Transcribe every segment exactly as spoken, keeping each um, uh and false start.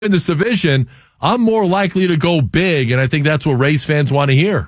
in this division, I'm more likely to go big, and I think that's what Rays fans want to hear.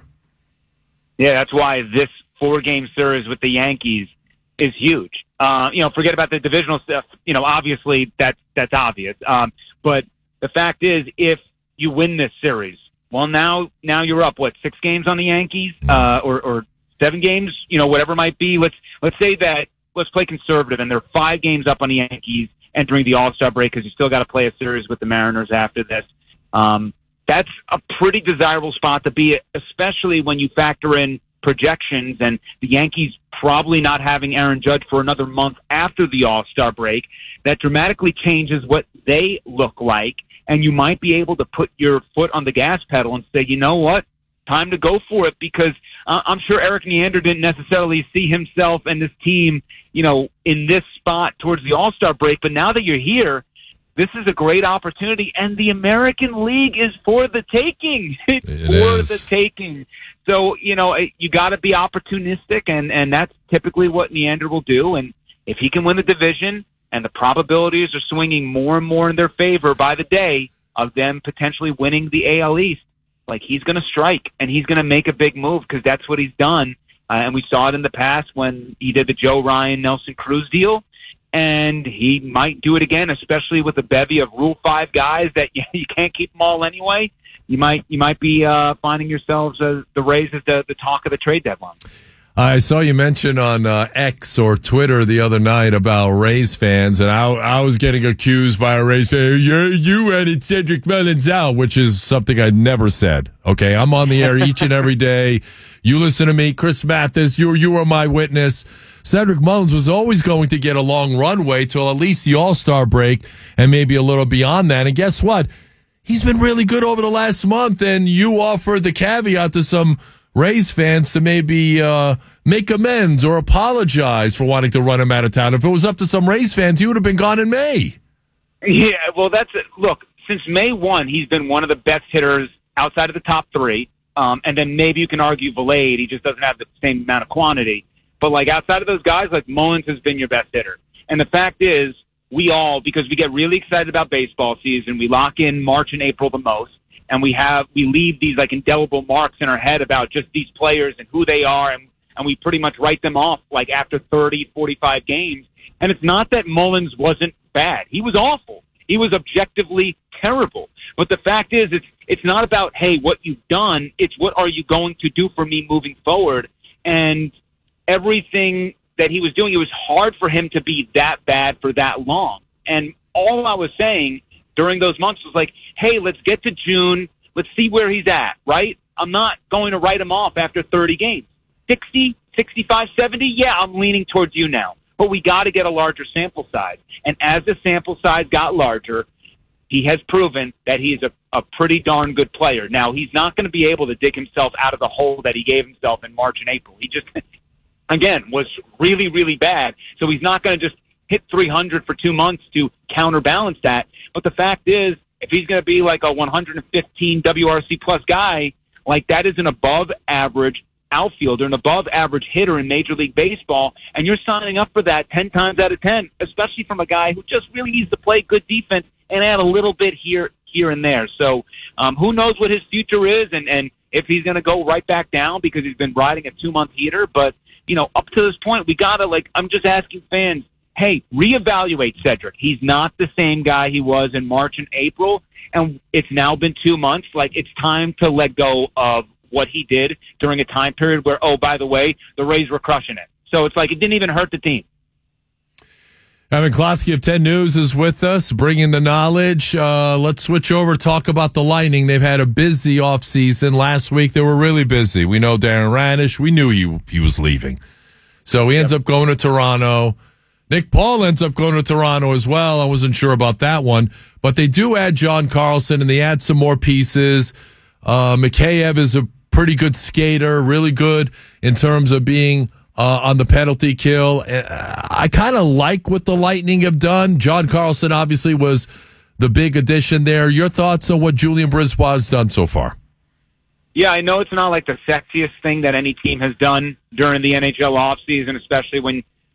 Yeah, that's why this four-game series with the Yankees is huge. Uh, you know, forget about the divisional stuff. You know, obviously that's that's obvious. Um, but the fact is, if you win this series, well, now now you're up what six games on the Yankees, uh, or, or seven games. You know, whatever it might be. Let's let's say that let's play conservative, and they're five games up on the Yankees entering the All-Star break because you still got to play a series with the Mariners after this. Um, that's a pretty desirable spot to be, especially when you factor in projections and the Yankees probably not having Aaron Judge for another month after the All-Star break. That dramatically changes what they look like, and you might be able to put your foot on the gas pedal and say, you know what, time to go for it, because uh, I'm sure Eric Neander didn't necessarily see himself and this team, you know, in this spot towards the All-Star break, but now that you're here, this is a great opportunity, and the American League is for the taking. It's it for is. the taking. So, you know, you got to be opportunistic, and, and that's typically what Neander will do. And if he can win the division, and the probabilities are swinging more and more in their favor by the day of them potentially winning the A L East, like, he's going to strike, and he's going to make a big move because that's what he's done. Uh, and we saw it in the past when he did the Joe Ryan, Nelson Cruz deal. And he might do it again, especially with a bevy of Rule Five guys that you, you can't keep them all anyway. You might you might be uh, finding yourselves uh, the Rays as the, the talk of the trade deadline. I saw you mention on uh, X or Twitter the other night about Rays fans, and I, I was getting accused by a Rays fan, you, you added Cedric Mullins out, which is something I never said. Okay, I'm on the air each and every day. You listen to me, Chris Mathis, you, you are my witness. Cedric Mullins was always going to get a long runway till at least the All-Star break and maybe a little beyond that. And guess what? He's been really good over the last month, and you offered the caveat to some Rays fans to maybe uh, make amends or apologize for wanting to run him out of town. If it was up to some Rays fans, he would have been gone in May. Yeah, well, that's it. Look, since May first, he's been one of the best hitters outside of the top three. Um, and then maybe you can argue Valade. He just doesn't have the same amount of quantity. But, like, outside of those guys, like, Mullins has been your best hitter. And the fact is, we all, because we get really excited about baseball season, we lock in March and April the most, and we have, we leave these, like, indelible marks in our head about just these players and who they are, and, and we pretty much write them off, like, after thirty, forty-five games. And it's not that Mullins wasn't bad. He was awful. He was objectively terrible. But the fact is, it's it's not about, hey, what you've done. It's what are you going to do for me moving forward. And everything that he was doing, it was hard for him to be that bad for that long. And all I was saying during those months was like, hey, let's get to June. Let's see where he's at, right? I'm not going to write him off after thirty games. sixty, sixty-five, seventy, yeah, I'm leaning towards you now. But we got to get a larger sample size. And as the sample size got larger, he has proven that he is a, a pretty darn good player. Now, he's not going to be able to dig himself out of the hole that he gave himself in March and April. He just, again, was really, really bad. So he's not going to just hit three hundred for two months to counterbalance that. But the fact is, if he's going to be like a one hundred fifteen W R C plus guy, like that is an above average outfielder, an above average hitter in Major League Baseball, and you're signing up for that ten times out of ten, especially from a guy who just really needs to play good defense and add a little bit here, here and there. So um, who knows what his future is, and, and if he's going to go right back down because he's been riding a two-month heater. But, you know, up to this point, we got to, like, I'm just asking fans, hey, reevaluate Cedric. He's not the same guy he was in March and April, and it's now been two months. Like, it's time to let go of what he did during a time period where, oh, by the way, the Rays were crushing it. So it's like it didn't even hurt the team. Evan Klosky of ten News is with us, bringing the knowledge. Uh, let's switch over, talk about the Lightning. They've had a busy offseason. Last week, they were really busy. We know Darren Radish. We knew he he was leaving. So he ends yep. up going to Toronto. Nick Paul ends up going to Toronto as well. I wasn't sure about that one. But they do add John Carlson, and they add some more pieces. Uh, Mikheyev is a pretty good skater, really good in terms of being uh, on the penalty kill. I kind of like what the Lightning have done. John Carlson obviously was the big addition there. Your thoughts on what Julien Brisebois has done so far? Yeah, I know it's not like the sexiest thing that any team has done during the N H L offseason, especially when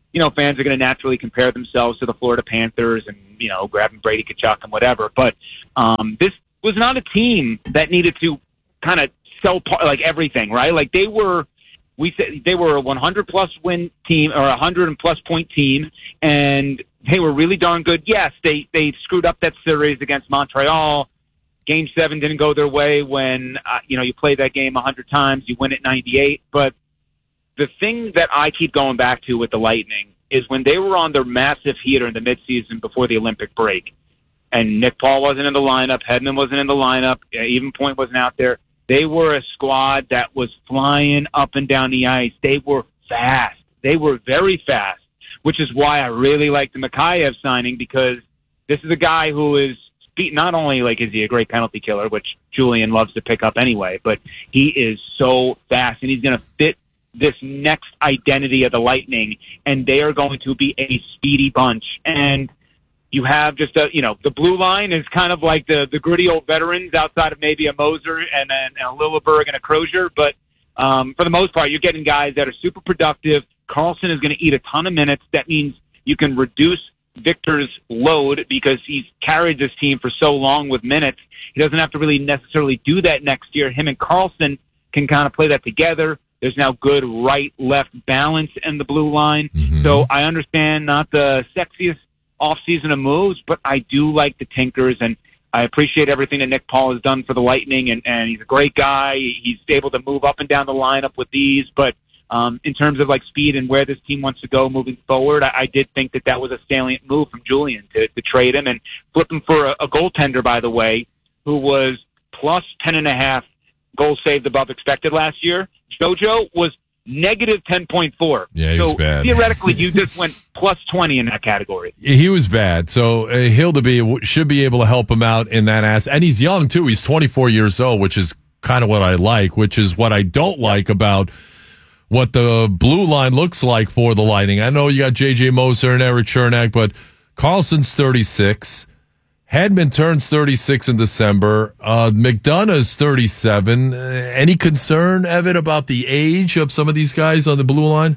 you know, fans are going to naturally compare themselves to the Florida Panthers and, you know, grabbing Brady Tkachuk and whatever. But um, this was not a team that needed to kind of sell like everything, right? Like they were, we said they were a one hundred plus win team or a one hundred plus point team, and they were really darn good. Yes, they they screwed up that series against Montreal. Game seven didn't go their way when uh, you know you play that game a hundred times, you win it ninety-eight. But the thing that I keep going back to with the Lightning is when they were on their massive heater in the midseason before the Olympic break, and Nick Paul wasn't in the lineup, Hedman wasn't in the lineup, Even Point wasn't out there. They were a squad that was flying up and down the ice. They were fast. They were very fast, which is why I really like the Mikheyev signing, because this is a guy who is not only like is he a great penalty killer, which Julian loves to pick up anyway, but he is so fast, and he's going to fit this next identity of the Lightning, and they are going to be a speedy bunch. And you have just a, you know, the blue line is kind of like the, the gritty old veterans outside of maybe a Moser and, and, and a Lilleberg and a Crozier. But um, for the most part, you're getting guys that are super productive. Carlson is going to eat a ton of minutes. That means you can reduce Victor's load because he's carried this team for so long with minutes. He doesn't have to really necessarily do that next year. Him and Carlson can kind of play that together. There's now good right-left balance in the blue line. Mm-hmm. So I understand not the sexiest off-season of moves, but I do like the tinkers, and I appreciate everything that Nick Paul has done for the Lightning, and, and he's a great guy. He's able to move up and down the lineup with these, but um, in terms of like speed and where this team wants to go moving forward, I, I did think that that was a salient move from Julian to, to trade him and flip him for a, a goaltender, by the way, who was plus ten and a half goals saved above expected last year. JoJo was negative ten point four. Yeah, he so was bad. Theoretically, you just went plus twenty in that category. He was bad. So uh, Hildeby should be able to help him out in that ass. And he's young, too. He's twenty-four years old, which is kind of what I like, which is what I don't like about what the blue line looks like for the Lightning. I know you got J J Moser and Eric Chernak, but Carlson's thirty-six. Hedman turns thirty-six in December. Uh, McDonough's thirty-seven. Uh, any concern, Evan, about the age of some of these guys on the blue line?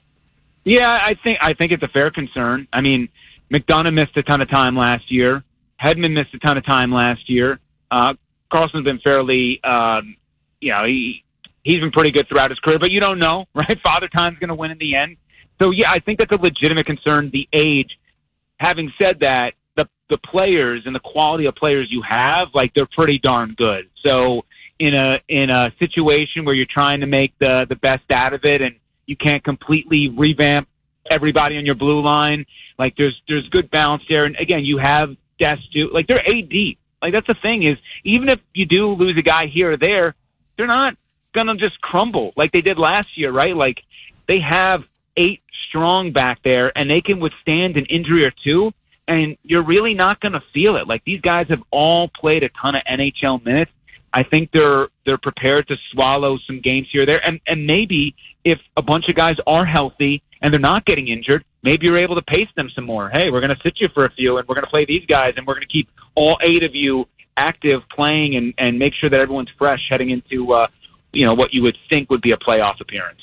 Yeah, I think I think it's a fair concern. I mean, McDonough missed a ton of time last year. Hedman missed a ton of time last year. Uh, Carlson's been fairly, um, you know, he he's been pretty good throughout his career, but you don't know, right? Father Time's going to win in the end. So yeah, I think that's a legitimate concern. The age. Having said that, the the players and the quality of players you have, like they're pretty darn good. So in a in a situation where you're trying to make the the best out of it, and you can't completely revamp everybody on your blue line, like there's there's good balance there. And again, you have Destu, like they're A deep. Like that's the thing is, even if you do lose a guy here or there, they're not gonna just crumble like they did last year, right? Like they have eight strong back there, and they can withstand an injury or two. And you're really not going to feel it. Like these guys have all played a ton of N H L minutes. I think they're they're prepared to swallow some games here or there. And and maybe if a bunch of guys are healthy and they're not getting injured, maybe you're able to pace them some more. Hey, we're going to sit you for a few, and we're going to play these guys, and we're going to keep all eight of you active playing, and and make sure that everyone's fresh heading into uh, you know what you would think would be a playoff appearance.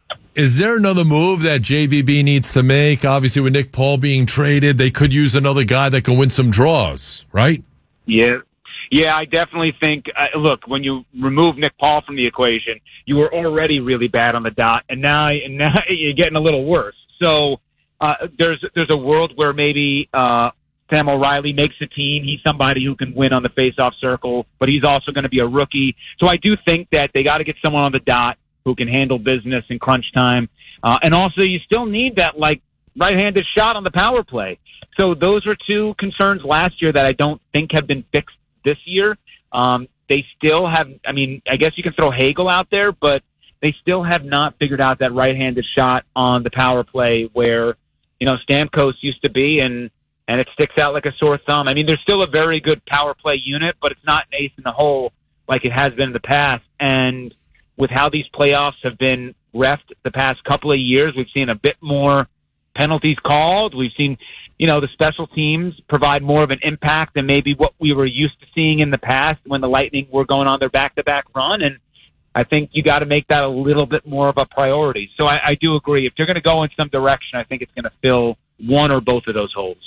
Is there another move that J V B needs to make? Obviously, with Nick Paul being traded, they could use another guy that can win some draws, right? Yeah. Yeah, I definitely think, uh, look, when you remove Nick Paul from the equation, you were already really bad on the dot, and now, and now you're getting a little worse. So uh, there's there's a world where maybe uh, Sam O'Reilly makes the team. He's somebody who can win on the faceoff circle, but he's also going to be a rookie. So I do think that they got to get someone on the dot who can handle business in crunch time. Uh, and also you still need that like right-handed shot on the power play. So those were two concerns last year that I don't think have been fixed this year. Um, they still have, I mean, I guess you can throw Hagel out there, but they still have not figured out that right-handed shot on the power play where, you know, Stamkos used to be, and, and it sticks out like a sore thumb. I mean, there's still a very good power play unit, but it's not an ace in the hole like it has been in the past. And with how these playoffs have been reffed the past couple of years, we've seen a bit more penalties called. We've seen, you know, the special teams provide more of an impact than maybe what we were used to seeing in the past when the Lightning were going on their back-to-back run. And I think you got to make that a little bit more of a priority. So I, I do agree. If you're going to go in some direction, I think it's going to fill one or both of those holes.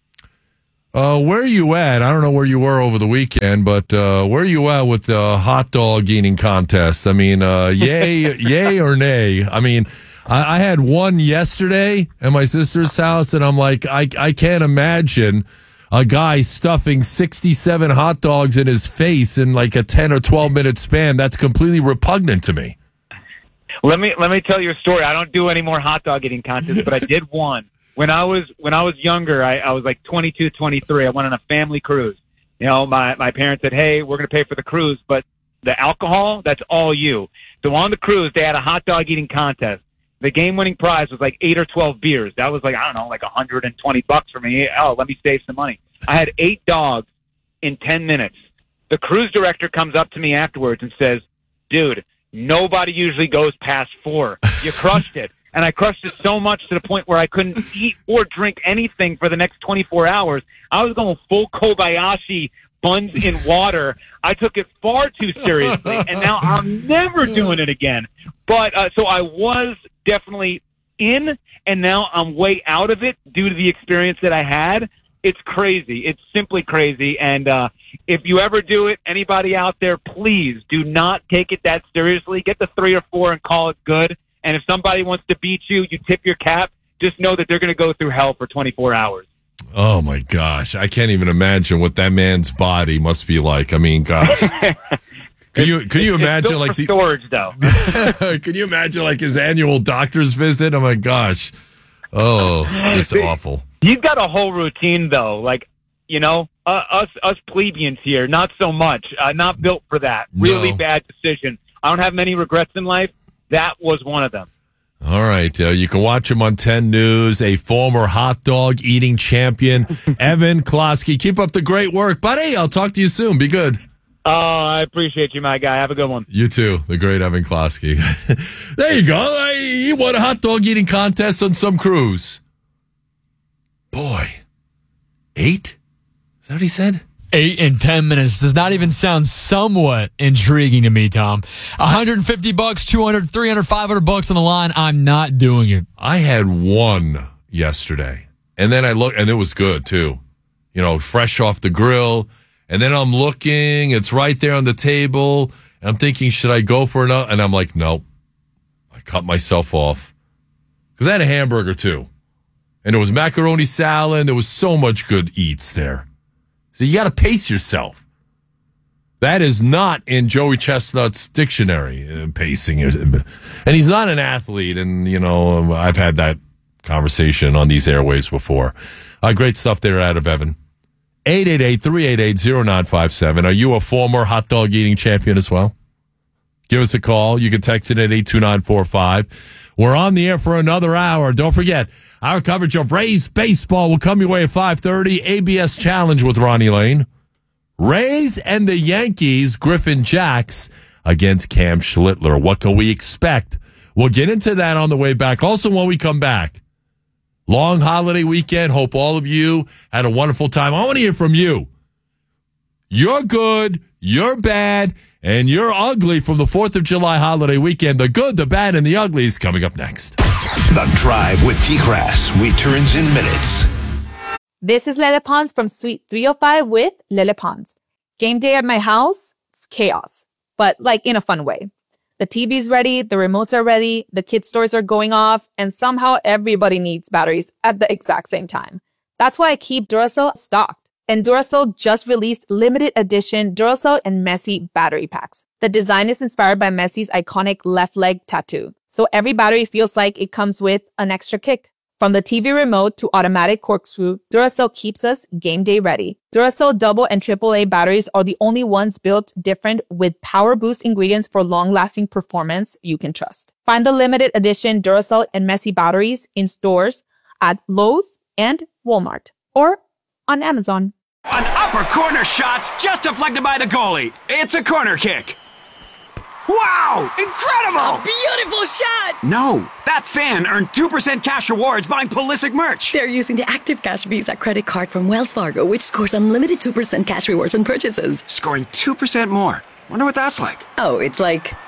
Uh, where are you at? I don't know where you were over the weekend, but uh, where are you at with the hot dog eating contest? I mean, uh, yay, yay or nay? I mean, I, I had one yesterday at my sister's house, and I'm like, I, I can't imagine a guy stuffing sixty-seven hot dogs in his face in like a ten or twelve minute span. That's completely repugnant to me. Let me let me tell you a story. I don't do any more hot dog eating contests, but I did one. When I was when I was younger, I, I was like twenty-two, twenty-three. I went on a family cruise. You know, my, my parents said, hey, we're going to pay for the cruise, but the alcohol, that's all you. So on the cruise, they had a hot dog eating contest. The game-winning prize was like eight or twelve beers. That was like, I don't know, like one hundred twenty bucks for me. Oh, let me save some money. I had eight dogs in ten minutes. The cruise director comes up to me afterwards and says, dude, nobody usually goes past four. You crushed it. And I crushed it so much to the point where I couldn't eat or drink anything for the next twenty-four hours. I was going full Kobayashi, buns in water. I took it far too seriously, and now I'm never doing it again. But uh, so I was definitely in, and now I'm way out of it due to the experience that I had. It's crazy. It's simply crazy. And uh, if you ever do it, anybody out there, please do not take it that seriously. Get the three or four and call it good. And if somebody wants to beat you, you tip your cap. Just know that they're going to go through hell for twenty-four hours. Oh, my gosh. I can't even imagine what that man's body must be like. I mean, gosh. Can you can you imagine like the storage though? Can you imagine like his annual doctor's visit? Oh, my gosh. Oh, it's awful. He's got a whole routine, though. Like, you know, uh, us us plebeians here, not so much. Uh, not built for that. Really No. bad decision. I don't have many regrets in life. That was one of them. All right. Uh, you can watch him on ten News, a former hot dog eating champion, Evan Klosky. Keep up the great work, buddy. I'll talk to you soon. Be good. Oh, I appreciate you, my guy. Have a good one. You too, the great Evan Klosky. There you go. He won a hot dog eating contest on some cruise. Boy, eight? Is that what he said? Eight in ten minutes does not even sound somewhat intriguing to me, Tom. one hundred fifty bucks, two hundred, three hundred, five hundred bucks on the line. I'm not doing it. I had one yesterday, and then I look, and it was good too. You know, fresh off the grill. And then I'm looking, it's right there on the table, and I'm thinking, should I go for another? And I'm like, nope. I cut myself off. Because I had a hamburger too. And there was macaroni salad, and there was so much good eats there. So you got to pace yourself. That is not in Joey Chestnut's dictionary, uh, pacing. And he's not an athlete, and, you know, I've had that conversation on these airwaves before. Uh, great stuff there out of Evan. eight eight eight, three eight eight, zero nine five seven. Are you a former hot dog eating champion as well? Give us a call. You can text it at eight two nine four five. We're on the air for another hour. Don't forget, our coverage of Rays baseball will come your way at five thirty. A B S Challenge with Ronnie Lane. Rays and the Yankees, Griffin Jacks against Cam Schlittler. What can we expect? We'll get into that on the way back. Also, when we come back, long holiday weekend. Hope all of you had a wonderful time. I want to hear from you. You're good, you're bad, and you're ugly from the fourth of July holiday weekend. The good, the bad, and the ugly is coming up next. The Drive with T-Grass returns in minutes. This is Lele Pons from Suite three oh five with Lele Pons. Game day at my house, it's chaos, but like in a fun way. The T V's ready, the remotes are ready, the kids' stores are going off, and somehow everybody needs batteries at the exact same time. That's why I keep Duracell stocked. And Duracell just released limited edition Duracell and Messi battery packs. The design is inspired by Messi's iconic left leg tattoo. So every battery feels like it comes with an extra kick. From the T V remote to automatic corkscrew, Duracell keeps us game day ready. Duracell double and triple A batteries are the only ones built different with power boost ingredients for long-lasting performance you can trust. Find the limited edition Duracell and Messi batteries in stores at Lowe's and Walmart or on Amazon. An upper corner shot's just deflected by the goalie. It's a corner kick. Wow! Incredible! Beautiful shot! No, that fan earned two percent cash rewards buying Pulisic merch. They're using the Active Cash Visa credit card from Wells Fargo, which scores unlimited two percent cash rewards on purchases. Scoring two percent more. Wonder what that's like. Oh, it's like,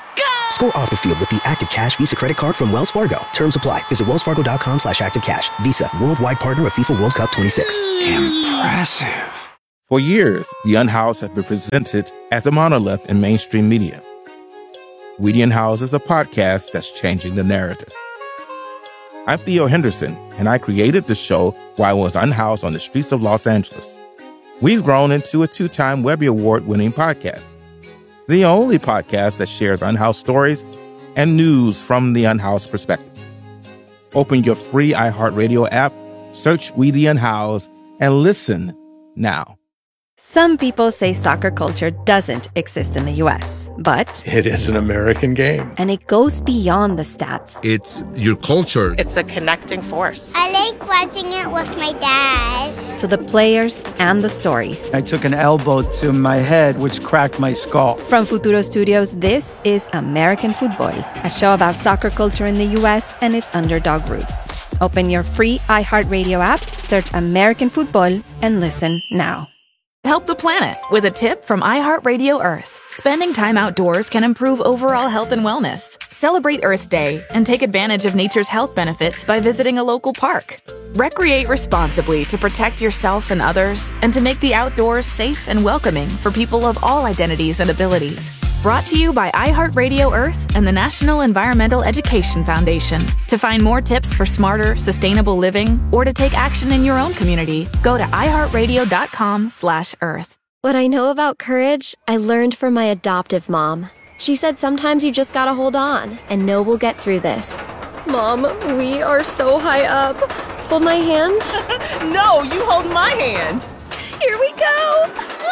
Score off the field with the Active Cash Visa credit card from Wells Fargo. Terms apply. Visit wellsfargo.com slash active cash. Visa, worldwide partner of FIFA World Cup twenty-six. Impressive. For years, The Unhoused has been presented as a monolith in mainstream media. We The Unhoused is a podcast that's changing the narrative. I'm Theo Henderson, and I created the show while I was unhoused on the streets of Los Angeles. We've grown into a two-time Webby Award-winning podcast, the only podcast that shares unhoused stories and news from the unhoused perspective. Open your free iHeartRadio app, search We The Unhoused, and listen now. Some people say soccer culture doesn't exist in the U S, but it is an American game. And it goes beyond the stats. It's your culture. It's a connecting force. I like watching it with my dad. To the players and the stories. I took an elbow to my head, which cracked my skull. From Futuro Studios, this is American Football, a show about soccer culture in the U S and its underdog roots. Open your free iHeartRadio app, search American Football, and listen now. Help the planet with a tip from iHeartRadio Earth. Spending time outdoors can improve overall health and wellness. Celebrate Earth Day and take advantage of nature's health benefits by visiting a local park. Recreate responsibly to protect yourself and others, and to make the outdoors safe and welcoming for people of all identities and abilities. Brought to you by iHeartRadio Earth and the National Environmental Education Foundation. To find more tips for smarter, sustainable living, or to take action in your own community, go to iHeartRadio.com slash Earth. What I know about courage, I learned from my adoptive mom. She said sometimes you just gotta hold on and know we'll get through this. Mom, we are so high up. Hold my hand. No, you hold my hand. Here we go.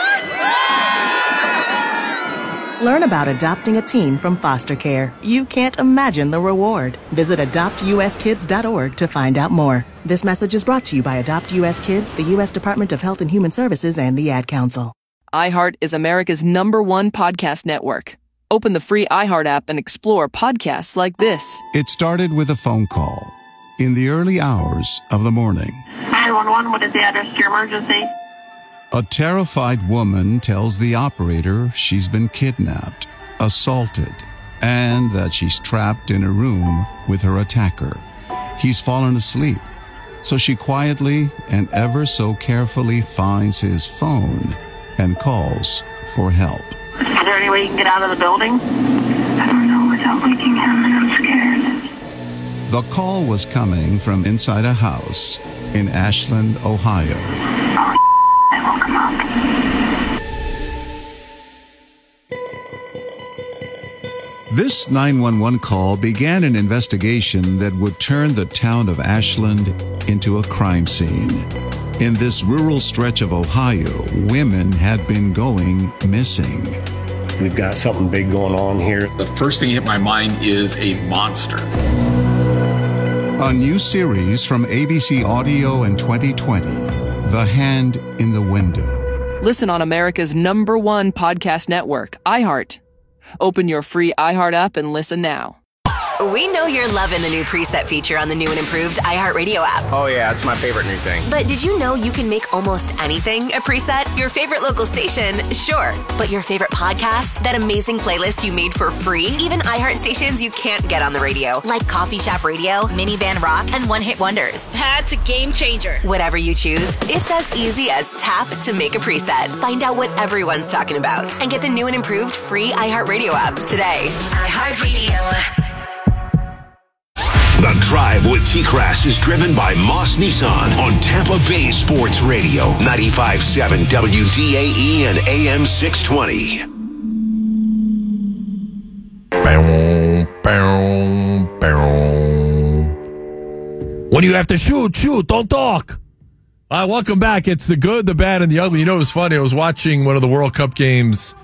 Learn about adopting a teen from foster care. You can't imagine the reward. Visit adopt u s kids dot org to find out more. This message is brought to you by Adopt U S Kids, the U S Department of Health and Human Services, and the Ad Council. iHeart is America's number one podcast network. Open the free iHeart app and explore podcasts like this. It started with a phone call in the early hours of the morning. nine one one, what is the address to your emergency? A terrified woman tells the operator she's been kidnapped, assaulted, and that she's trapped in a room with her attacker. He's fallen asleep, so she quietly and ever so carefully finds his phone and calls for help. Is there any way you can get out of the building? I don't know without waking him, and I'm scared. The call was coming from inside a house in Ashland, Ohio. Oh, I woke him up. This nine one one call began an investigation that would turn the town of Ashland into a crime scene. In this rural stretch of Ohio, women had been going missing. We've got something big going on here. The first thing hit my mind is a monster. A new series from A B C Audio in twenty twenty, The Hand in the Window. Listen on America's number one podcast network, iHeart. Open your free iHeart app and listen now. We know you're loving the new preset feature on the new and improved iHeartRadio app. Oh, yeah, it's my favorite new thing. But did you know you can make almost anything a preset? Your favorite local station, sure. But your favorite podcast? That amazing playlist you made for free? Even iHeart stations you can't get on the radio, like Coffee Shop Radio, Minivan Rock, and One Hit Wonders. That's a game changer. Whatever you choose, it's as easy as tap to make a preset. Find out what everyone's talking about and get the new and improved free iHeartRadio app today. iHeartRadio. The Drive with T-Crass is driven by Moss Nissan on Tampa Bay Sports Radio, ninety-five point seven W D A E and A M six twenty. Bow, bow, bow. When you have to shoot, shoot, don't talk. Uh, welcome back. It's the good, the bad, and the ugly. You know, it was funny. I was watching one of the World Cup games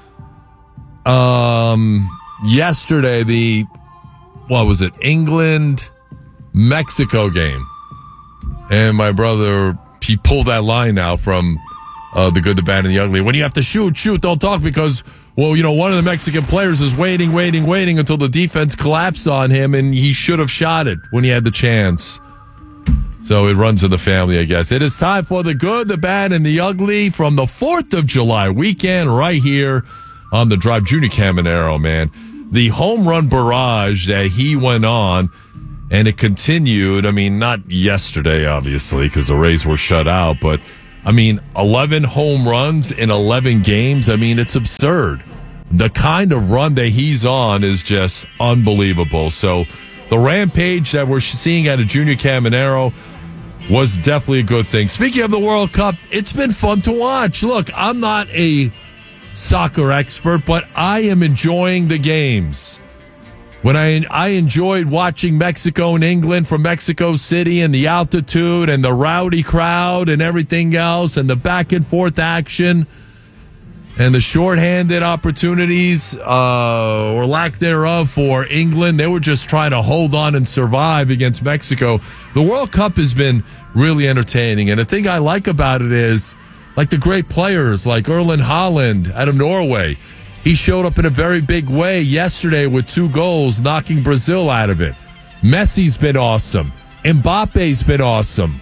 um, yesterday. The, what was it, England Mexico game, and my brother, he pulled that line out from uh, the good, the bad, and the ugly. When you have to shoot, shoot, don't talk, because, well, you know, one of the Mexican players is waiting, waiting, waiting until the defense collapsed on him, and he should have shot it when he had the chance. So it runs in the family, I guess. It is time for the good, the bad, and the ugly from the fourth of July weekend right here on the Drive. Junior Caminero, man. the home run barrage that he went on, and it continued. I mean, not yesterday, obviously, because the Rays were shut out, but I mean, eleven home runs in eleven games. I mean, it's absurd. The kind of run that he's on is just unbelievable. So the rampage that we're seeing out of Junior Caminero was definitely a good thing. Speaking of the World Cup, it's been fun to watch. Look, I'm not a soccer expert, but I am enjoying the games. When I I enjoyed watching Mexico and England from Mexico City and the altitude and the rowdy crowd and everything else and the back and forth action and the shorthanded opportunities uh, or lack thereof for England. They were just trying to hold on and survive against Mexico. The World Cup has been really entertaining, and the thing I like about it is, like the great players like Erling Haaland out of Norway, he showed up in a very big way yesterday with two goals, knocking Brazil out of it. Messi's been awesome. Mbappe's been awesome.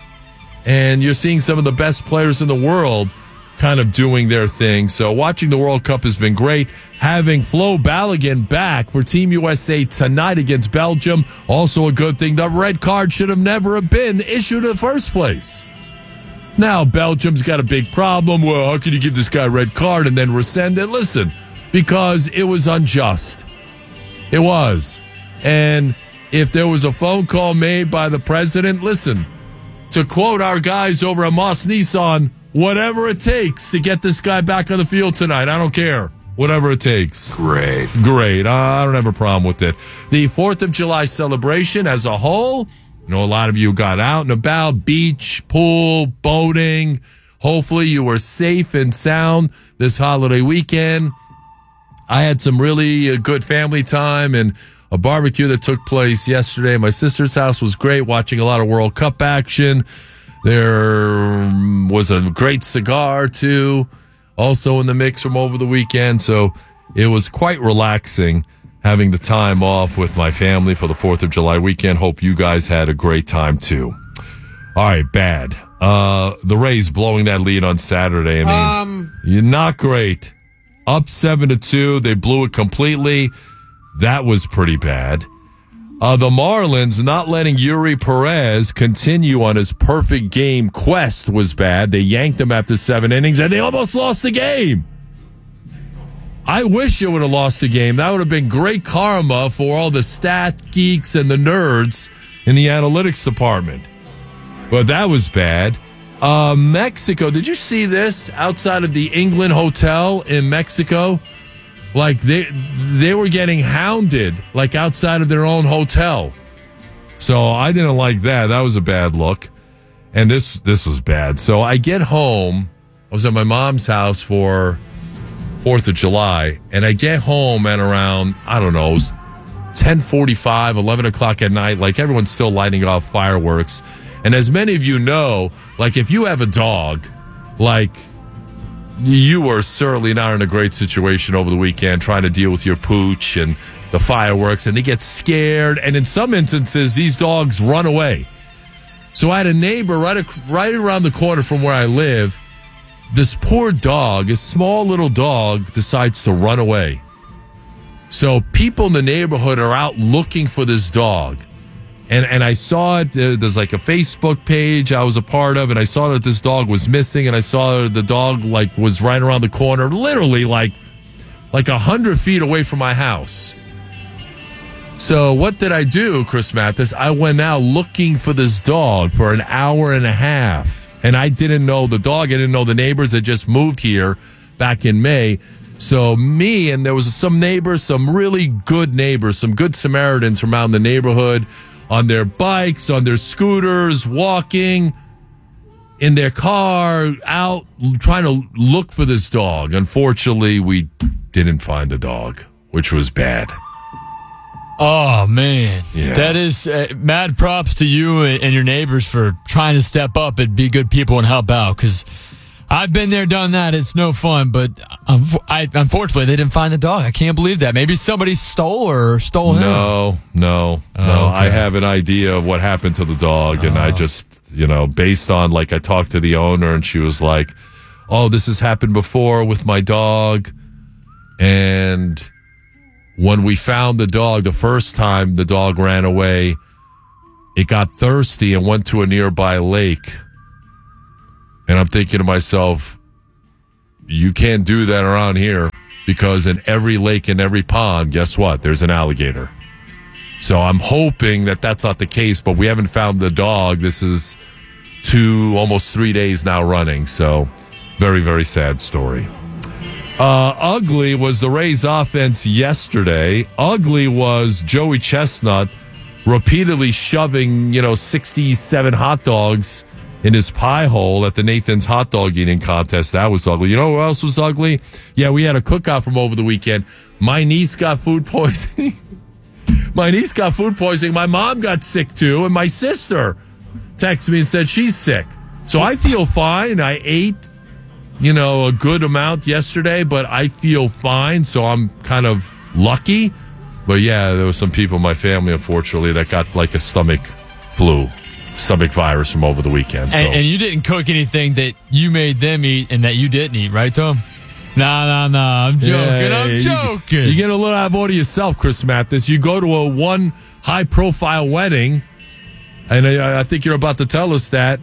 And you're seeing some of the best players in the world kind of doing their thing. So watching the World Cup has been great. Having Flo Balogun back for Team U S A tonight against Belgium, also a good thing. The red card should have never have been issued in the first place. Now, Belgium's got a big problem. Well, how can you give this guy a red card and then rescind it? Listen, because it was unjust. It was. And if there was a phone call made by the president, listen, to quote our guys over at Moss Nissan, whatever it takes to get this guy back on the field tonight. I don't care. Whatever it takes. Great. Great. I don't have a problem with it. The fourth of July celebration as a whole, you know, a lot of you got out and about, beach, pool, boating. Hopefully you were safe and sound this holiday weekend. I had some really good family time and a barbecue that took place yesterday. My sister's house was great, watching a lot of World Cup action. There was a great cigar, too, also in the mix from over the weekend. So it was quite relaxing having the time off with my family for the fourth of July weekend. Hope you guys had a great time, too. All right, bad. Uh, the Rays blowing that lead on Saturday. I mean, um, you're not great. Up seven to two. They blew it completely. That was pretty bad. Uh, the Marlins not letting Yuri Perez continue on his perfect game quest was bad. They yanked him after seven innings, and they almost lost the game. I wish you would have lost the game. That would have been great karma for all the stat geeks and the nerds in the analytics department. But that was bad. Uh, Mexico, did you see this outside of the England Hotel in Mexico? Like they they were getting hounded like outside of their own hotel. So I didn't like that. That was a bad look. And this this was bad. So I get home. I was at my mom's house for fourth of July. And I get home at around, I don't know, ten forty-five, eleven o'clock at night. Like everyone's still lighting off fireworks. And as many of you know, like if you have a dog, like you were certainly not in a great situation over the weekend trying to deal with your pooch and the fireworks, and they get scared. And in some instances, these dogs run away. So I had a neighbor right, right around the corner from where I live. This poor dog, a small little dog, decides to run away. So people in the neighborhood are out looking for this dog. And and I saw it, there's like a Facebook page I was a part of, and I saw that this dog was missing, and I saw the dog like was right around the corner, literally like like a hundred feet away from my house. So what did I do, Chris Mathis? I went out looking for this dog for an hour and a half, and I didn't know the dog. I didn't know the neighbors had just moved here back in May. So me and there was some neighbors, some really good neighbors, some good Samaritans from out in the neighborhood, on their bikes, on their scooters, walking, in their car, out trying to look for this dog. Unfortunately, we didn't find the dog, which was bad. Oh, man. Yeah. That is uh, mad props to you and your neighbors for trying to step up and be good people and help out, because I've been there, done that. It's no fun, but um, I, unfortunately, they didn't find the dog. I can't believe that. Maybe somebody stole or stole him. No, no, Oh, no. okay. I have an idea of what happened to the dog, and I just, you know, based on, like, I talked to the owner, and she was like, oh, this has happened before with my dog, and when we found the dog the first time the dog ran away, it got thirsty and went to a nearby lake. And I'm thinking to myself, you can't do that around here, because in every lake and every pond, guess what? There's an alligator. So I'm hoping that that's not the case, but we haven't found the dog. This is two, almost three days now running. So very, very sad story. Uh, ugly was the Rays offense yesterday. Ugly was Joey Chestnut repeatedly shoving, you know, sixty-seven hot dogs in his pie hole at the Nathan's hot dog eating contest. That was ugly. You know who else was ugly? Yeah, we had a cookout from over the weekend. My niece got food poisoning. My niece got food poisoning. My mom got sick too, and my sister texted me and said she's sick. So I feel fine. I ate, you know, a good amount yesterday, but I feel fine, so I'm kind of lucky. But yeah, there were some people in my family, unfortunately, that got like a stomach flu, stomach virus from over the weekend. So. And, and you didn't cook anything that you made them eat and that you didn't eat, right, Tom? Nah, nah, nah. I'm joking. Yeah, I'm you, joking. You get a little out of order yourself, Chris Mathis. You go to a one high-profile wedding, and I, I think you're about to tell us that,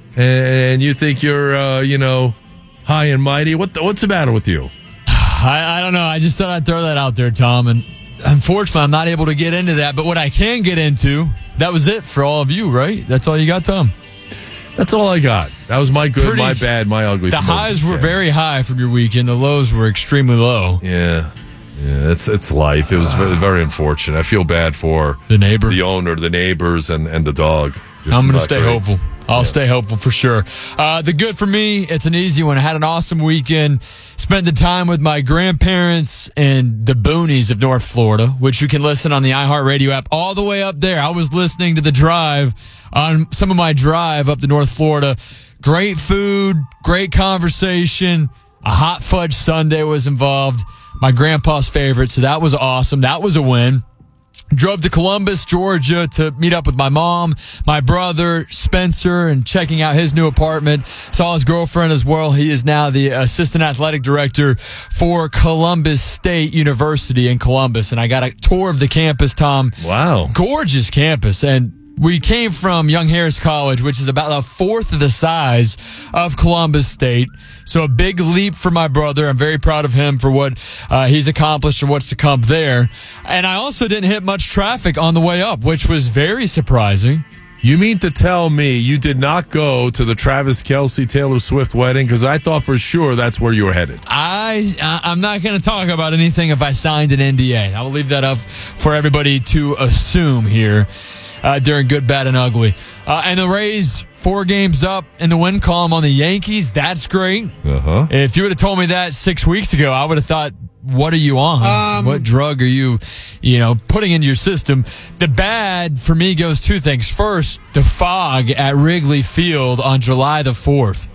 and you think you're, uh, you know, high and mighty. What the, what's the matter with you? I, I don't know. I just thought I'd throw that out there, Tom. And unfortunately, I'm not able to get into that. But what I can get into, that was it for all of you, right? That's all you got, Tom? That's all I got. That was my good, Pretty, my bad, my ugly. The highs were very high from your weekend. The lows were extremely low. Yeah. Yeah, it's it's life. It was very, very unfortunate. I feel bad for the neighbor, the owner, the neighbors, and, and the dog. Just I'm going to stay great. hopeful. I'll yeah. stay hopeful for sure. Uh, the good for me, it's an easy one. I had an awesome weekend. Spent the time with my grandparents in the boonies of North Florida, which you can listen on the iHeartRadio app all the way up there. I was listening to the drive on some of my drive up to North Florida. Great food, great conversation. A hot fudge sundae was involved. My grandpa's favorite, so that was awesome. That was a win. Drove to Columbus, Georgia to meet up with my mom, my brother, Spencer, and checking out his new apartment. Saw his girlfriend as well. He is now the assistant athletic director for Columbus State University in Columbus. And I got a tour of the campus, Tom. Wow. Gorgeous campus. And we came from Young Harris College, which is about a fourth of the size of Columbus State. So a big leap for my brother. I'm very proud of him for what uh, he's accomplished and what's to come there. And I also didn't hit much traffic on the way up, which was very surprising. You mean to tell me you did not go to the Travis Kelce Taylor Swift wedding? Because I thought for sure that's where you were headed. I, I'm not going to talk about anything if I signed an N D A. I will leave that up for everybody to assume here. Uh, during Good, Bad, and Ugly. Uh, and the Rays, four games up in the win column on the Yankees. That's great. Uh-huh. If you would have told me that six weeks ago, I would have thought, what are you on? Um, what drug are you, you know, putting into your system? The bad for me goes two things. First, the fog at Wrigley Field on July the fourth.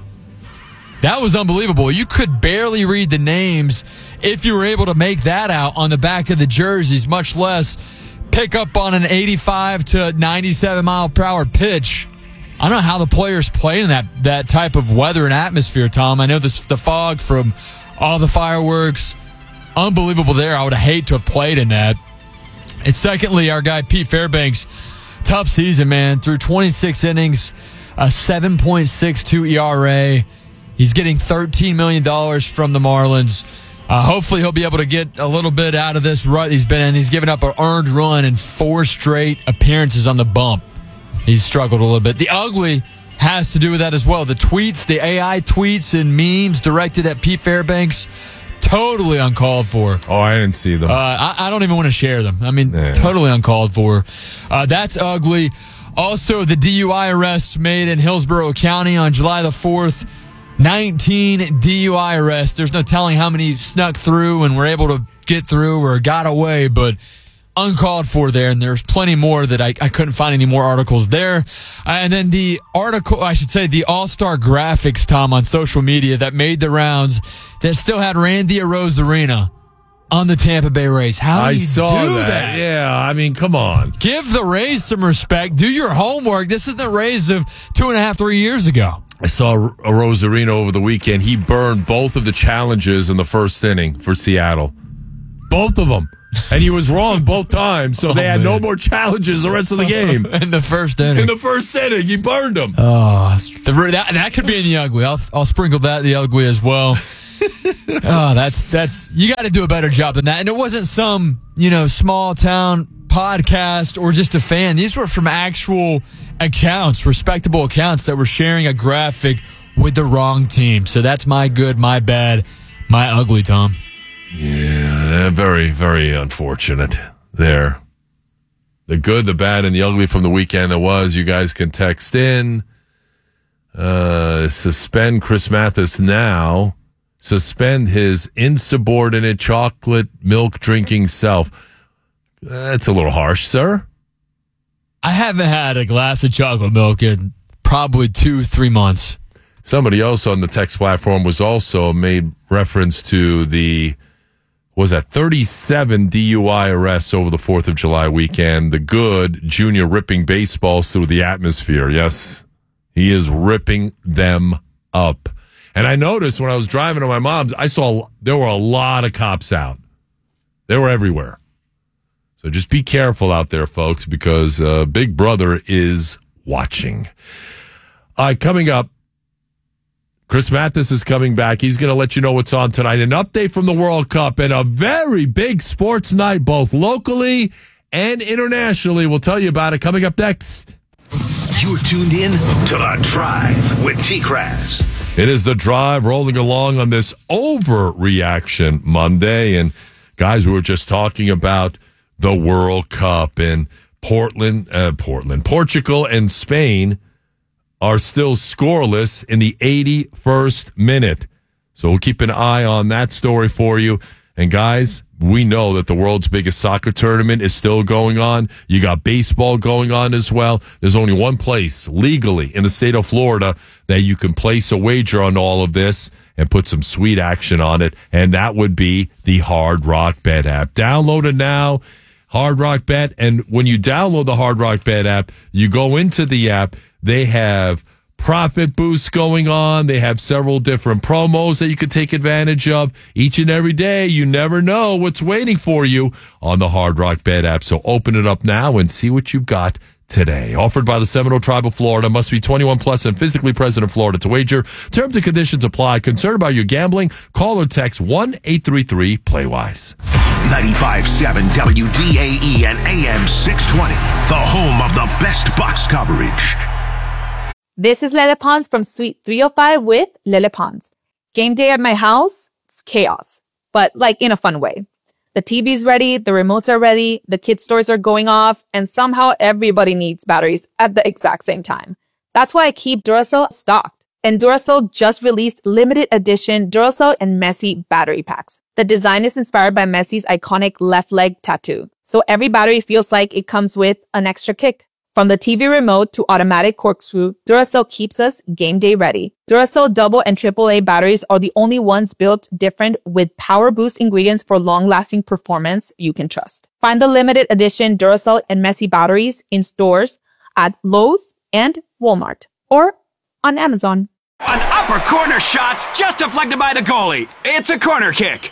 That was unbelievable. You could barely read the names if you were able to make that out on the back of the jerseys, much less pick up on an eighty-five to ninety-seven mile per hour pitch. I don't know how the players play in that, that type of weather and atmosphere, Tom. I know this, the fog from all the fireworks, unbelievable there. I would hate to have played in that. And secondly, our guy Pete Fairbanks, tough season, man. Through twenty-six innings, a seven point six two E R A. He's getting thirteen million dollars from the Marlins. Uh, hopefully he'll be able to get a little bit out of this rut he's been in. He's given up an earned run in four straight appearances on the bump. He's struggled a little bit. The ugly has to do with that as well. The tweets, the A I tweets and memes directed at Pete Fairbanks, totally uncalled for. Oh, I didn't see them. Uh, I, I don't even want to share them. I mean, yeah. Totally uncalled for. Uh, that's ugly. Also, the D U I arrests made in Hillsborough County on July the fourth. nineteen D U I arrests. There's no telling how many snuck through and were able to get through or got away, but uncalled for there. And there's plenty more that I, I couldn't find any more articles there. And then the article, I should say, the All-Star graphics, Tom, on social media that made the rounds that still had Randy Arozarena on the Tampa Bay Rays. How do I you saw do that. that? Yeah, I mean, come on. Give the Rays some respect. Do your homework. This is the Rays of two and a half, three years ago. I saw a Rosarino over the weekend. He burned both of the challenges in the first inning for Seattle. Both of them. And he was wrong both times, so Oh, they had man. no more challenges the rest of the game. In the first inning. In the first inning, he burned them. Oh, the, that, that could be in the ugly. I'll, I'll sprinkle that in the ugly as well. Oh, that's, that's, you got to do a better job than that. And it wasn't some, you know, small town podcast or just a fan. These were from actual accounts, respectable accounts that were sharing a graphic with the wrong team. So that's my good, my bad, my ugly, Tom. Yeah, very, very unfortunate there. The good, the bad, and the ugly from the weekend that was. You guys can text in. Uh, suspend Chris Mathis now. Suspend his insubordinate chocolate milk drinking self. That's a little harsh, sir. I haven't had a glass of chocolate milk in probably two, three months. Somebody else on the text platform was also made reference to the, was that thirty-seven D U I arrests over the fourth of July weekend. The good Junior ripping baseballs through the atmosphere. Yes, he is ripping them up. And I noticed when I was driving to my mom's, I saw there were a lot of cops out. They were everywhere. So just be careful out there, folks, because uh, Big Brother is watching. All right, coming up, Chris Mathis is coming back. He's going to let you know what's on tonight. An update from the World Cup and a very big sports night, both locally and internationally. We'll tell you about it coming up next. You're tuned in to The Drive with T-Crass. It is The Drive rolling along on this overreaction Monday. And guys, we were just talking about the World Cup and Portland, uh, Portland, Portugal and Spain are still scoreless in the eighty-first minute. So we'll keep an eye on that story for you. And guys, we know that the world's biggest soccer tournament is still going on. You got baseball going on as well. There's only one place legally in the state of Florida that you can place a wager on all of this and put some sweet action on it. And that would be the Hard Rock Bet app. Download it now, Hard Rock Bet. And when you download the Hard Rock Bet app, you go into the app. They have profit boosts going on. They have several different promos that you could take advantage of each and every day. You never know what's waiting for you on the Hard Rock Bet app. So open it up now and see what you've got today. Offered by the Seminole Tribe of Florida. Must be twenty-one plus and physically present in Florida to wager. Terms and conditions apply. Concerned about your gambling? Call or text one eight three three play wise. ninety-five point seven W D A E and A M six twenty. The home of the best Bucks coverage. This is Lele Pons from Suite three oh five with Lele Pons. Game day at my house, it's chaos, but like in a fun way. The T V's ready, the remotes are ready, the kids' stores are going off, and somehow everybody needs batteries at the exact same time. That's why I keep Duracell stocked. And Duracell just released limited edition Duracell and Messi battery packs. The design is inspired by Messi's iconic left leg tattoo. So every battery feels like it comes with an extra kick. From the T V remote to automatic corkscrew, Duracell keeps us game day ready. Duracell double and triple A batteries are the only ones built different with power boost ingredients for long-lasting performance you can trust. Find the limited edition Duracell and Messi batteries in stores at Lowe's and Walmart or on Amazon. An upper corner shot just deflected by the goalie. It's a corner kick.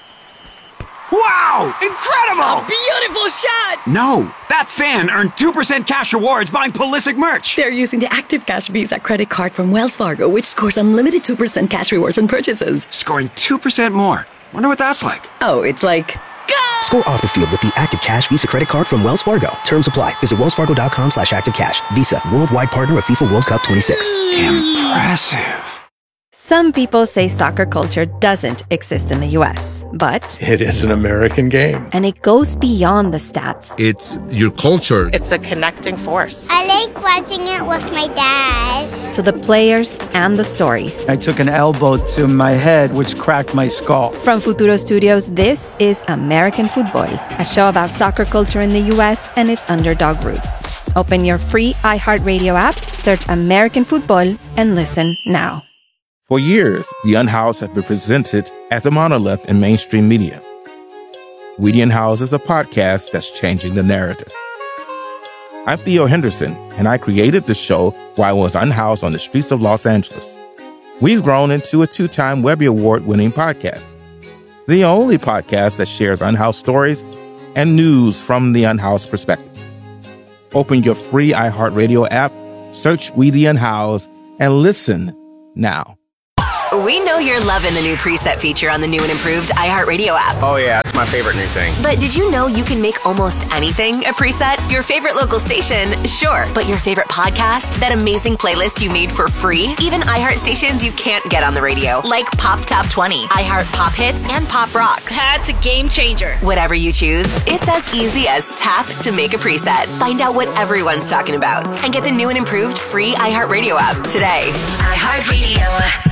Wow! Incredible! A beautiful shot! No, that fan earned two percent cash rewards buying Pulisic merch. They're using the Active Cash Visa credit card from Wells Fargo, which scores unlimited two percent cash rewards on purchases. Scoring two percent more. Wonder what that's like. Oh, it's like... Score off the field with the Active Cash Visa credit card from Wells Fargo. Terms apply. Visit wellsfargo.com slash active cash. Visa, worldwide partner of FIFA World Cup twenty-six. Impressive. Some people say soccer culture doesn't exist in the U S, but It is an American game. and it goes beyond the stats. It's your culture. It's a connecting force. I like watching it with my dad. To the players and the stories. I took an elbow to my head, which cracked my skull. From Futuro Studios, this is American Football, a show about soccer culture in the U S and its underdog roots. Open your free iHeartRadio app, search American Football, and listen now. For years, The Unhoused has been presented as a monolith in mainstream media. We the Unhoused is a podcast that's changing the narrative. I'm Theo Henderson, and I created the show while I was unhoused on the streets of Los Angeles. We've grown into a two-time Webby Award-winning podcast, the only podcast that shares unhoused stories and news from the unhoused perspective. Open your free iHeartRadio app, search We the Unhoused, and listen now. We know you're loving the new preset feature on the new and improved iHeartRadio app. Oh, yeah, it's my favorite new thing. But did you know you can make almost anything a preset? Your favorite local station? Sure. But your favorite podcast? That amazing playlist you made for free? Even iHeart stations you can't get on the radio, like Pop Top twenty, iHeart Pop Hits, and Pop Rocks. That's a game changer. Whatever you choose, it's as easy as tap to make a preset. Find out what everyone's talking about and get the new and improved free iHeartRadio app today. iHeartRadio.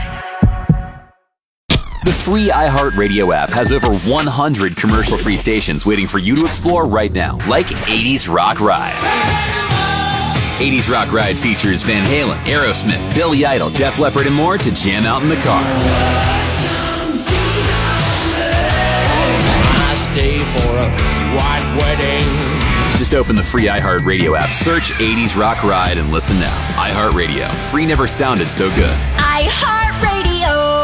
The free iHeartRadio app has over one hundred commercial-free stations waiting for you to explore right now, like eighties Rock Ride. eighties Rock Ride features Van Halen, Aerosmith, Billy Idol, Def Leppard, and more to jam out in the car. I stay for a white wedding. Just open the free iHeartRadio app, search eighties Rock Ride, and listen now. iHeartRadio. Free never sounded so good. iHeartRadio.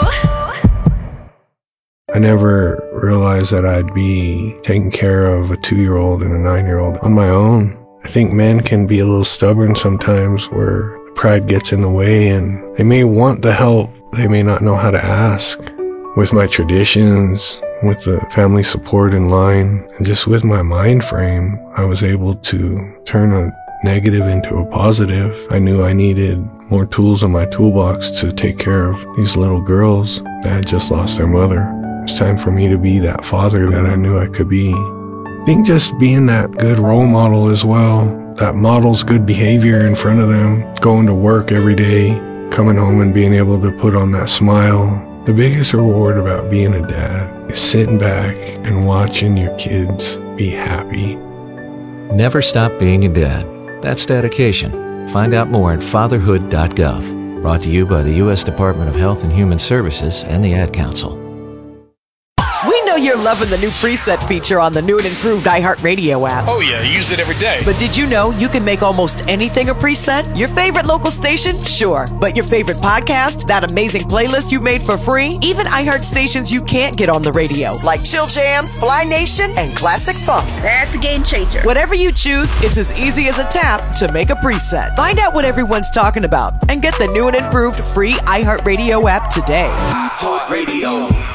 I never realized that I'd be taking care of a two-year-old and a nine-year-old on my own. I think men can be a little stubborn sometimes where pride gets in the way and they may want the help, they may not know how to ask. With my traditions, with the family support in line, and just with my mind frame, I was able to turn a negative into a positive. I knew I needed more tools in my toolbox to take care of these little girls that had just lost their mother. It's time for me to be that father that I knew I could be. I think just being that good role model as well, that models good behavior in front of them, going to work every day, coming home and being able to put on that smile. The biggest reward about being a dad is sitting back and watching your kids be happy. Never stop being a dad. That's dedication. Find out more at fatherhood dot gov. Brought to you by the U S Department of Health and Human Services and the Ad Council. We know you're loving the new preset feature on the new and improved iHeartRadio app. Oh, yeah, I use it every day. But did you know you can make almost anything a preset? Your favorite local station? Sure. But your favorite podcast? That amazing playlist you made for free? Even iHeart stations you can't get on the radio, like Chill Jams, Fly Nation, and Classic Funk. That's a game changer. Whatever you choose, it's as easy as a tap to make a preset. Find out what everyone's talking about and get the new and improved free iHeartRadio app today. iHeartRadio.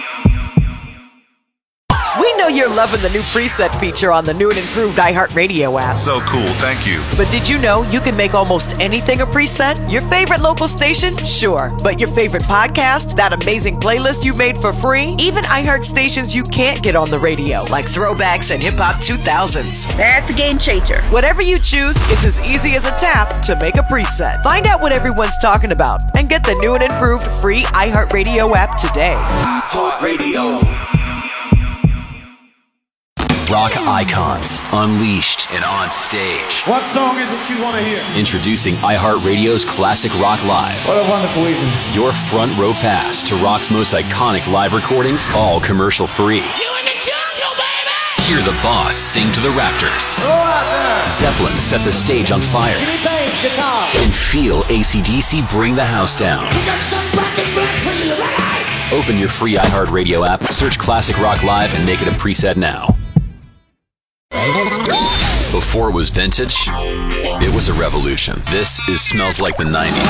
We know you're loving the new preset feature on the new and improved iHeartRadio app. So cool, thank you. But did you know you can make almost anything a preset? Your favorite local station? Sure. But your favorite podcast? That amazing playlist you made for free? Even iHeart stations you can't get on the radio, like Throwbacks and Hip Hop two thousands. That's a game changer. Whatever you choose, it's as easy as a tap to make a preset. Find out what everyone's talking about and get the new and improved free iHeartRadio app today. iHeartRadio. Rock icons, unleashed and on stage. What song is it you want to hear? Introducing iHeartRadio's Classic Rock Live. What a wonderful evening. Your front row pass to rock's most iconic live recordings, all commercial free. You in the jungle, baby! Hear the boss sing to the rafters. Go out there! Zeppelin set the stage on fire. Jimmy Page, guitar. And feel A C D C bring the house down. We got some black and black for you, right? Open your free iHeartRadio app, search Classic Rock Live, and make it a preset now. Before it was vintage, it was a revolution. This is Smells Like the nineties.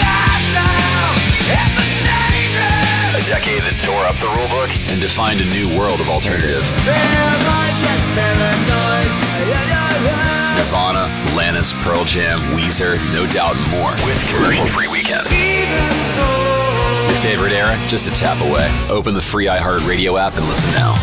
A decade that tore up the rulebook and defined a new world of alternative. Nirvana, Alanis, Pearl Jam, Weezer, No Doubt, and more. With commercial-free weekends. Your favorite era? Just a tap away. Open the free iHeartRadio app and listen now.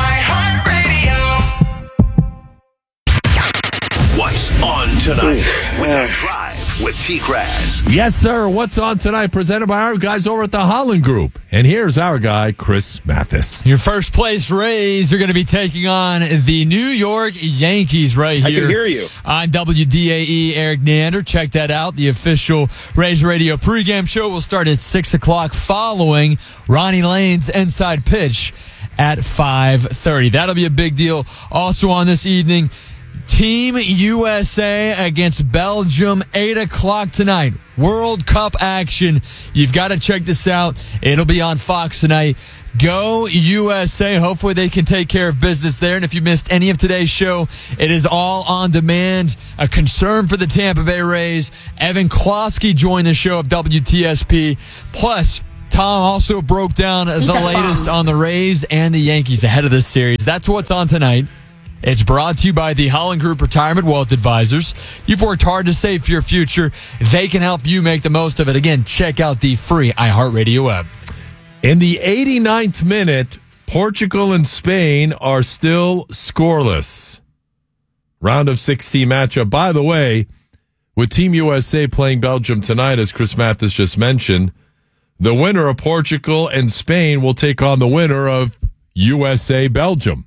What's on tonight with The Drive with T-Kraz. Yes, sir. What's on tonight? Presented by our guys over at the Holland Group. And here's our guy, Chris Mathis. Your first place Rays are going to be taking on the New York Yankees right here. I can hear you. On W D A E, Eric Neander. Check that out. The official Rays Radio pregame show will start at six o'clock following Ronnie Lane's inside pitch at five thirty. That'll be a big deal. Also on this evening, Team U S A against Belgium, eight o'clock tonight. World Cup action. You've got to check this out. It'll be on Fox tonight. Go U S A. Hopefully they can take care of business there. And if you missed any of today's show, it is all on demand. A concern for the Tampa Bay Rays. Evan Klosky joined the show of W T S P. Plus, Tom also broke down the latest on the Rays and the Yankees ahead of this series. That's what's on tonight. It's brought to you by the Holland Group Retirement Wealth Advisors. You've worked hard to save for your future. They can help you make the most of it. Again, check out the free iHeartRadio app. In the eighty-ninth minute, Portugal and Spain are still scoreless. Round of sixteen matchup. By the way, with Team U S A playing Belgium tonight, as Chris Mathis just mentioned, the winner of Portugal and Spain will take on the winner of U S A-Belgium.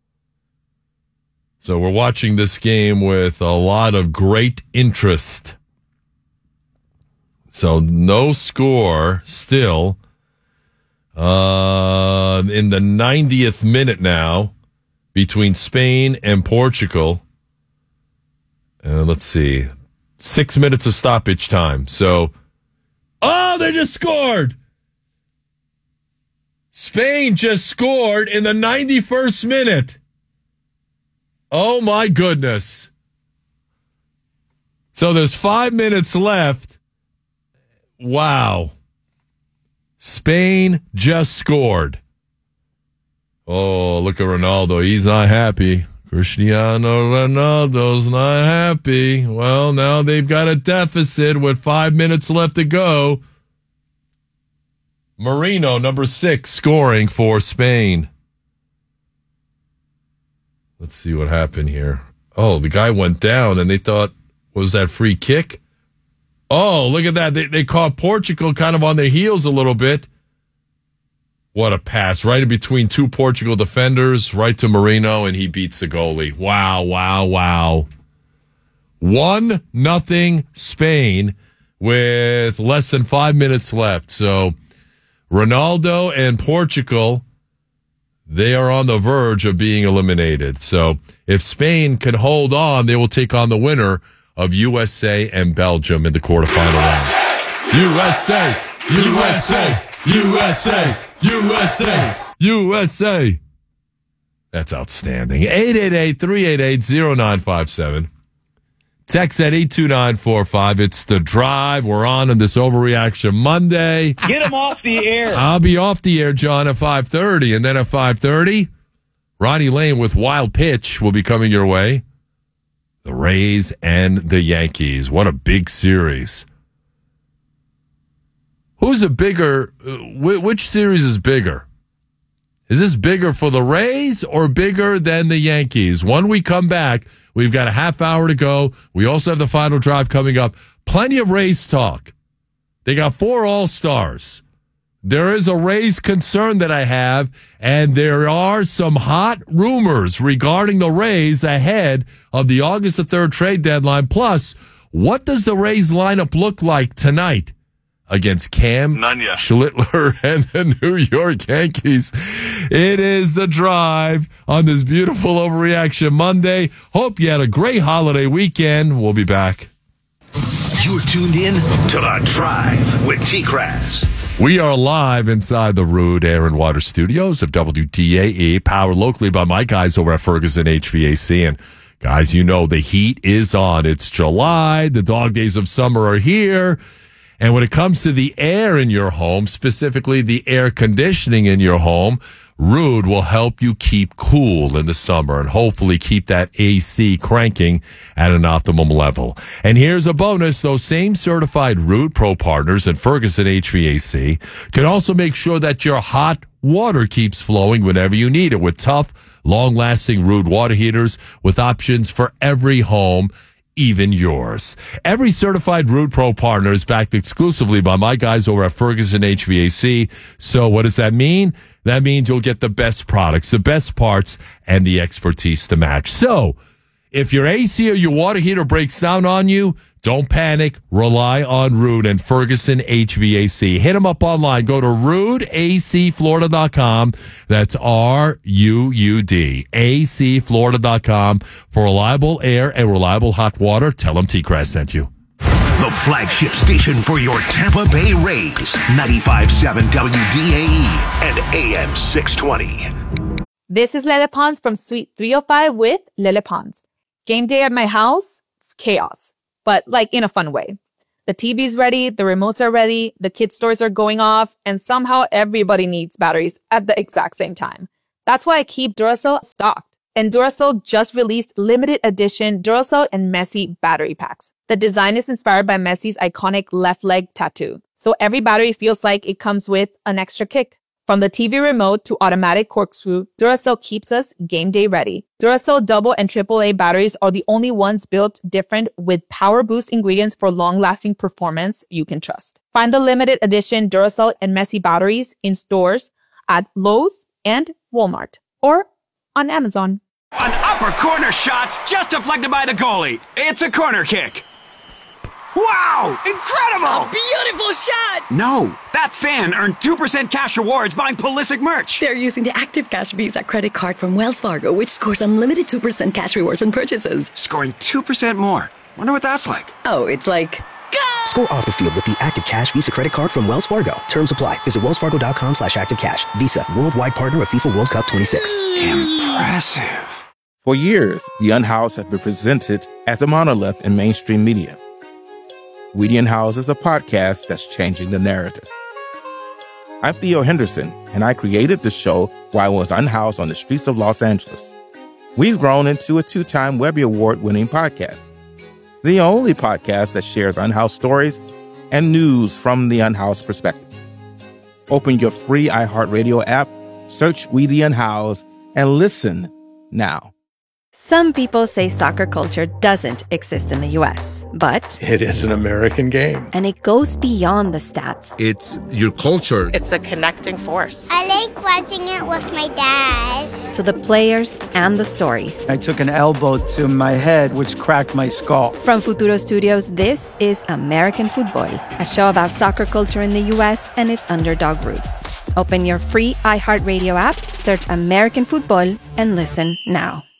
So we're watching this game with a lot of great interest. So no score still. Uh, in the ninetieth minute now between Spain and Portugal. Uh, let's see. Six minutes of stoppage time. So, oh, they just scored. Spain just scored in the ninety-first minute. Oh, my goodness. So there's five minutes left. Wow. Spain just scored. Oh, look at Ronaldo. He's not happy. Cristiano Ronaldo's not happy. Well, now they've got a deficit with five minutes left to go. Marino, number six, scoring for Spain. Let's see what happened here. Oh, the guy went down, and they thought, was that free kick? Oh, look at that. They, they caught Portugal kind of on their heels a little bit. What a pass. Right in between two Portugal defenders, right to Marino, and he beats the goalie. Wow, wow, wow. One nothing Spain with less than five minutes left. So Ronaldo and Portugal, they are on the verge of being eliminated. So if Spain can hold on, they will take on the winner of U S A and Belgium in the quarterfinal round. U S A, U S A, U S A, U S A, U S A. That's outstanding. eight eight eight, three eight eight, zero nine five seven. Text at eight two nine four five. It's The Drive. We're on on this Overreaction Monday. Get him off the air. I'll be off the air, John, at five thirty. And then at five thirty, Ronnie Lane with Wild Pitch will be coming your way. The Rays and the Yankees. What a big series. Who's a bigger, uh, which series is bigger? Is this bigger for the Rays or bigger than the Yankees? When we come back, we've got a half hour to go. We also have the final drive coming up. Plenty of Rays talk. They got four All-Stars. There is a Rays concern that I have, and there are some hot rumors regarding the Rays ahead of the August the third trade deadline. Plus, what does the Rays lineup look like tonight against Cam Schlittler and the New York Yankees? It is The Drive on this beautiful Overreaction Monday. Hope you had a great holiday weekend. We'll be back. You're tuned in to The Drive with T-Crass. We are live inside the Rude Air and Water Studios of W D A E, powered locally by my guys over at Ferguson H V A C. And guys, you know the heat is on. It's July. The dog days of summer are here. And when it comes to the air in your home, specifically the air conditioning in your home, Rude will help you keep cool in the summer and hopefully keep that A C cranking at an optimum level. And here's a bonus. Those same certified Rude Pro partners in Ferguson H V A C can also make sure that your hot water keeps flowing whenever you need it with tough, long-lasting Rude water heaters with options for every home, even yours. Every certified Rude Pro partner is backed exclusively by my guys over at Ferguson H V A C. So what does that mean? That means you'll get the best products, the best parts, and the expertise to match. So if your A C or your water heater breaks down on you, don't panic. Rely on Rude and Ferguson H V A C. Hit them up online. Go to rude A C Florida dot com. That's R U U D, A C Florida dot com for reliable air and reliable hot water. Tell them T-Crass sent you. the flagship station for your Tampa Bay Rays. ninety-five point seven W D A E and A M six twenty. This is Lele Pons from Suite three oh five with Lele Pons. Game day at my house, it's chaos, but like in a fun way. The T V's ready, the remotes are ready, the kids' toys are going off, and somehow everybody needs batteries at the exact same time. That's why I keep Duracell stocked. And Duracell just released limited edition Duracell and Messi battery packs. The design is inspired by Messi's iconic left leg tattoo. So every battery feels like it comes with an extra kick. From the T V remote to automatic corkscrew, Duracell keeps us game day ready. Duracell double and triple A batteries are the only ones built different with power boost ingredients for long-lasting performance you can trust. Find the limited edition Duracell and Messi batteries in stores at Lowe's and Walmart or on Amazon. An upper corner shot just deflected by the goalie. It's a corner kick. Wow! Incredible! Beautiful shot! No, that fan earned two percent cash rewards buying Pulisic merch. They're using the Active Cash Visa credit card from Wells Fargo, which scores unlimited two percent cash rewards on purchases. Scoring two percent more. Wonder what that's like. Oh, it's like... Score off the field with the Active Cash Visa credit card from Wells Fargo. Terms apply. Visit wellsfargo.com slash activecash. Visa, worldwide partner of FIFA World Cup twenty-six. Impressive. For years, The Unhoused has been presented as a monolith in mainstream media. We the Unhoused is a podcast that's changing the narrative. I'm Theo Henderson, and I created the show while I was unhoused on the streets of Los Angeles. We've grown into a two-time Webby Award-winning podcast, the only podcast that shares unhoused stories and news from the unhoused perspective. Open your free iHeartRadio app, search We the Unhoused, and listen now. Some people say soccer culture doesn't exist in the U S, but It is an American game. and it goes beyond the stats. It's your culture. It's a connecting force. I like watching it with my dad. To the players and the stories. I took an elbow to my head, which cracked my skull. From Futuro Studios, this is American Football, a show about soccer culture in the U S and its underdog roots. Open your free iHeartRadio app, search American Football, and listen now.